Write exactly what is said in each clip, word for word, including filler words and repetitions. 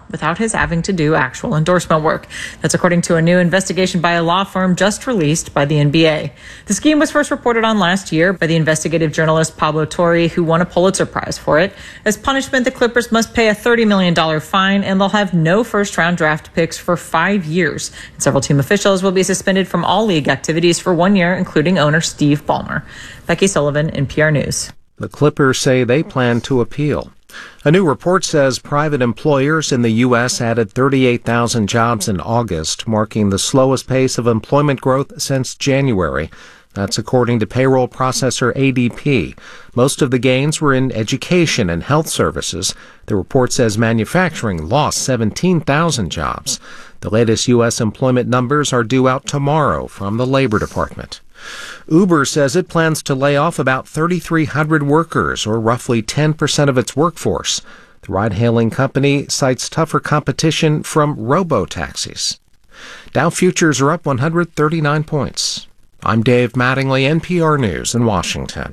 without his having to do actual endorsement work. That's according to a new investigation by a law firm just released by the N B A. The scheme was first reported on last year by the investigative journalist Pablo Torre, who won a Pulitzer Prize for it. As punishment, the Clippers must pay a thirty million dollars fine, and they'll have no first-round draft picks for five years. And several team officials will be suspended from all league activities for one year, including owner Steve Ballmer. Becky Sullivan, N P R News. The Clippers say they plan to appeal. A new report says private employers in the U S added thirty-eight thousand jobs in August, marking the slowest pace of employment growth since January. That's according to payroll processor A D P. Most of the gains were in education and health services. The report says manufacturing lost seventeen thousand jobs. The latest U S employment numbers are due out tomorrow from the Labor Department. Uber says it plans to lay off about thirty-three hundred workers, or roughly ten percent of its workforce. The ride-hailing company cites tougher competition from robo-taxis. Dow futures are up one hundred thirty-nine points. I'm Dave Mattingly, N P R News in Washington.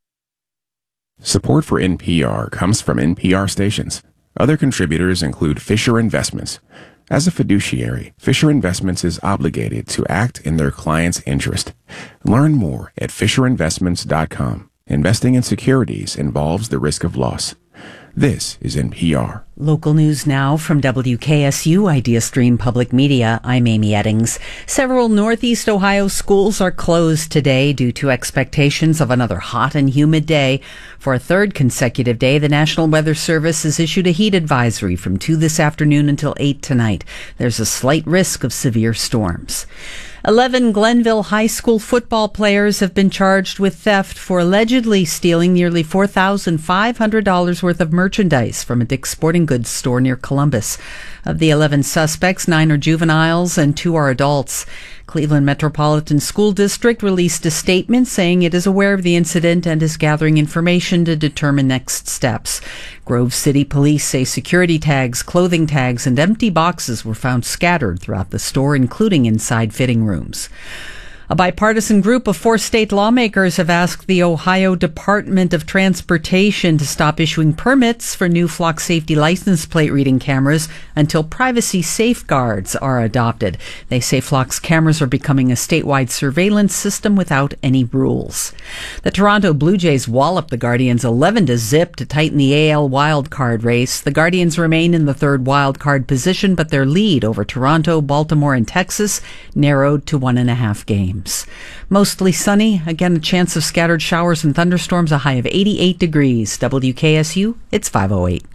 Support for N P R comes from N P R stations. Other contributors include Fisher Investments. As a fiduciary, Fisher Investments is obligated to act in their client's interest. Learn more at fisher investments dot com. Investing in securities involves the risk of loss. This is N P R. Local news now from W K S U Idea Stream Public Media. I'm Amy Eddings. Several Northeast Ohio schools are closed today due to expectations of another hot and humid day. For a third consecutive day, the National Weather Service has issued a heat advisory from two this afternoon until eight tonight. There's a slight risk of severe storms. Eleven Glenville High School football players have been charged with theft for allegedly stealing nearly four thousand five hundred dollars worth of merchandise from a Dick's Sporting Goods store near Columbus. Of the eleven suspects, nine are juveniles and two are adults. Cleveland Metropolitan School District released a statement saying it is aware of the incident and is gathering information to determine next steps. Grove City Police say security tags, clothing tags, and empty boxes were found scattered throughout the store, including inside fitting rooms. A bipartisan group of four state lawmakers have asked the Ohio Department of Transportation to stop issuing permits for new flock safety license plate reading cameras until privacy safeguards are adopted. They say Flock's cameras are becoming a statewide surveillance system without any rules. The Toronto Blue Jays walloped the Guardians eleven to zip to tighten the A L wildcard race. The Guardians remain in the third wildcard position, but their lead over Toronto, Baltimore, and Texas narrowed to one and a half games. Mostly sunny. Again, a chance of scattered showers and thunderstorms, a high of eighty-eight degrees. W K S U, it's five oh eight.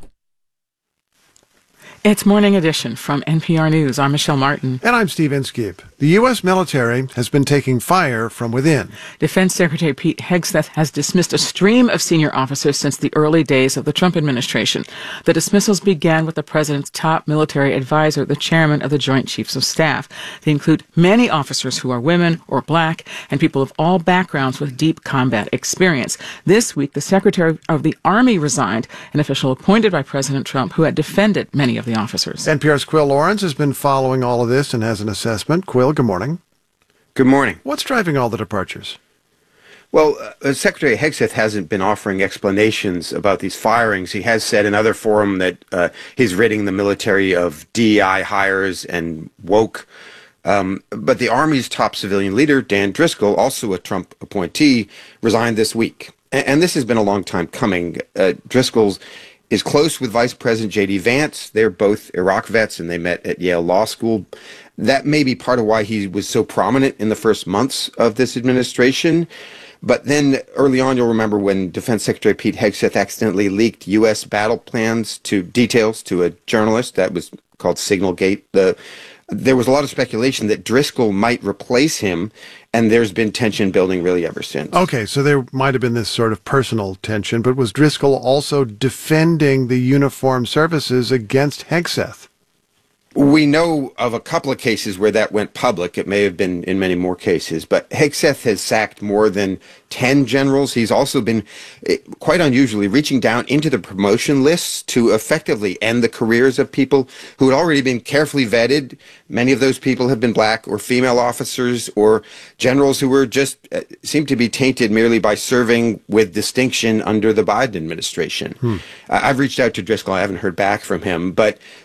It's Morning Edition from N P R News. I'm Michelle Martin. And I'm Steve Inskeep. The U S military has been taking fire from within. Defense Secretary Pete Hegseth has dismissed a stream of senior officers since the early days of the Trump administration. The dismissals began with the president's top military advisor, the chairman of the Joint Chiefs of Staff. They include many officers who are women or black and people of all backgrounds with deep combat experience. This week, the Secretary of the Army resigned, an official appointed by President Trump who had defended many of the officers. N P R's Quill Lawrence has been following all of this and has an assessment. Quill, good morning. Good morning. What's driving all the departures? Well, uh, Secretary Hegseth hasn't been offering explanations about these firings. He has said in other forum that uh, he's ridding the military of D E I hires and woke. Um, but the Army's top civilian leader, Dan Driscoll, also a Trump appointee, resigned this week. And, and this has been a long time coming. Uh, Driscoll's is close with Vice President J D Vance. They're both Iraq vets, and they met at Yale Law School. That may be part of why he was so prominent in the first months of this administration. But then early on, you'll remember when Defense Secretary Pete Hegseth accidentally leaked U S battle plans to details to a journalist. That was called Signalgate. The There was a lot of speculation that Driscoll might replace him, and there's been tension building really ever since. Okay, so there might have been this sort of personal tension, but was Driscoll also defending the uniformed services against Hegseth? We know of a couple of cases where that went public. It may have been in many more cases, but Hegseth has sacked more than ten generals. He's also been, quite unusually, reaching down into the promotion lists to effectively end the careers of people who had already been carefully vetted. Many of those people have been black or female officers or generals who were just, uh, seemed to be tainted merely by serving with distinction under the Biden administration. Hmm. Uh, I've reached out to Driscoll. I haven't heard back from him, but